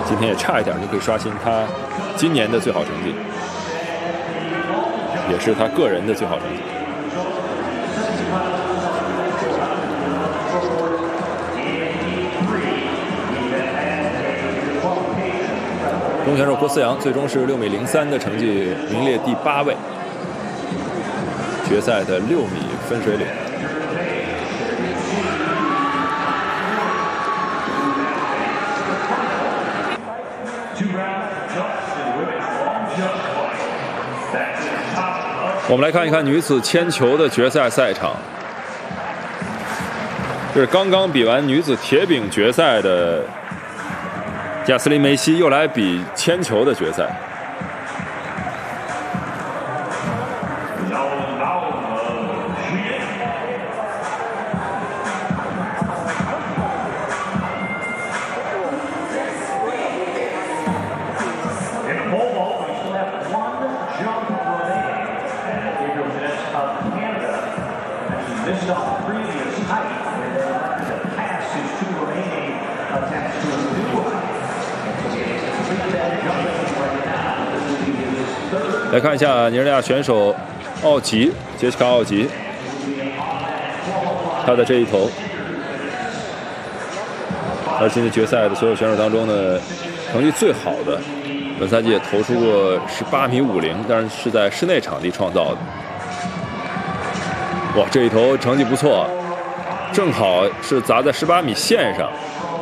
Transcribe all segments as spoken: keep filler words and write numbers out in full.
今天也差一点就可以刷新他今年的最好成绩，也是他个人的最好成绩。中国选手郭思阳最终是六米零三的成绩，名列第八位，决赛的六米分水岭。我们来看一看女子铅球的决赛赛场，这是刚刚比完女子铁饼决赛的贾斯林梅西，又来比铅球的决赛。来看一下尼日利亚选手奥吉，杰西卡·奥吉，他的这一投，而今天决赛的所有选手当中呢，成绩最好的，本赛季也投出过十八米五零，但是是在室内场地创造的。哇，这一投成绩不错，正好是砸在十八米线上。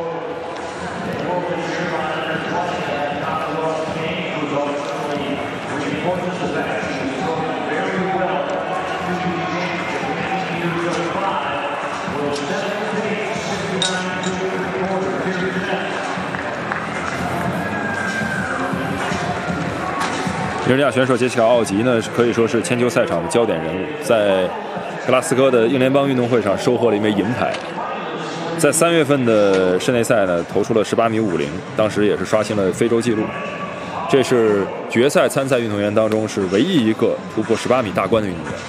尼日利亚选手杰西卡·奥吉呢，可以说是铅球赛场的焦点人物，在格拉斯哥的英联邦运动会上收获了一枚银牌。在三月份的室内赛呢，投出了十八米五零，当时也是刷新了非洲纪录。这是决赛参赛运动员当中是唯一一个突破十八米大关的运动员。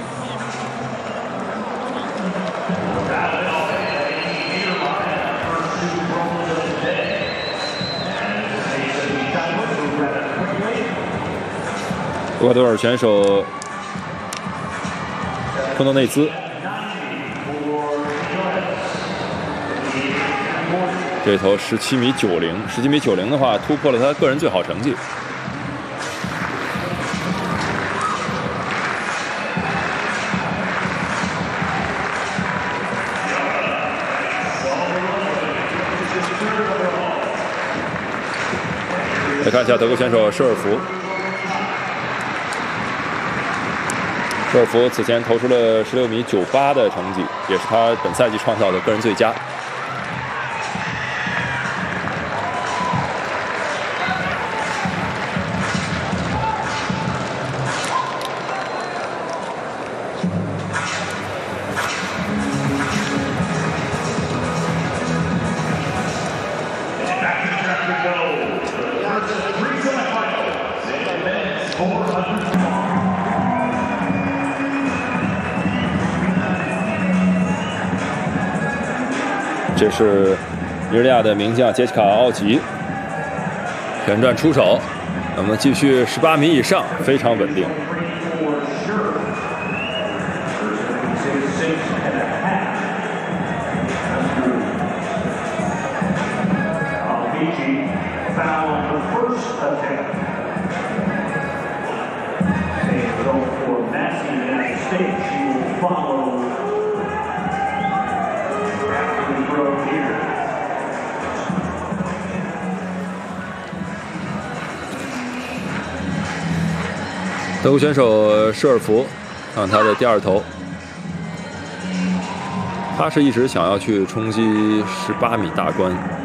厄瓜多尔选手昆多内兹，这头十七米九零，十七米九零的话，突破了他个人最好成绩。来看一下德国选手舍尔福。舍尔福此前投出了十六米九八的成绩，也是他本赛季创造的个人最佳。这是尼日利亚的名将杰西卡·奥吉，旋转出手，那么继续十八米以上，非常稳定。德国选手舍尔福，看他的第二投，他是一直想要去冲击十八米大关。